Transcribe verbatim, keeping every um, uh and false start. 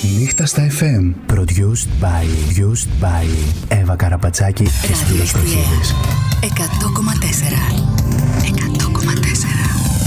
Νύχτα στα εφ εμ. Produced by, produced by Εύα Καραπατσάκη και Σπύρος Τροχίδης. εκατό κόμμα τέσσερα. εκατό κόμμα τέσσερα.